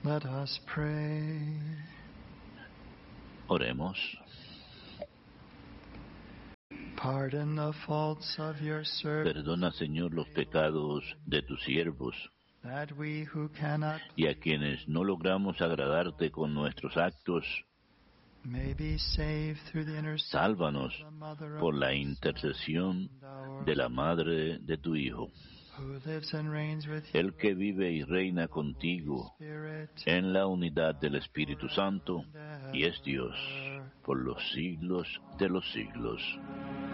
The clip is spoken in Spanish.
Let us pray. Oremos. Pardon the faults of your servants, Perdona, Señor, los pecados de tus siervos, that we who cannot y a quienes no logramos agradarte con nuestros actos, may be saved through the intercession sálvanos of the Mother por of la intercesión de la Madre de tu Hijo, who lives and reigns with you, el que vive y reina contigo Spirit, en la unidad del Espíritu Santo, y es Dios por los siglos de los siglos.